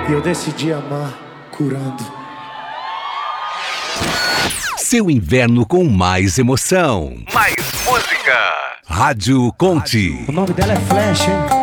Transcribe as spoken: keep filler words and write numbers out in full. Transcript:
E eu decidi amar curando. Seu inverno com mais emoção. Mais música. Rádio Conte. O nome dela é Flash, hein?